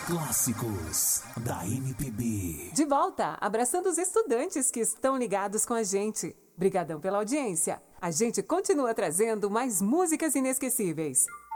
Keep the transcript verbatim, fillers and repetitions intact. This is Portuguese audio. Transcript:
Clássicos da M P B. De volta, abraçando os estudantes que estão ligados com a gente. Brigadão pela audiência. A gente continua trazendo mais músicas inesquecíveis.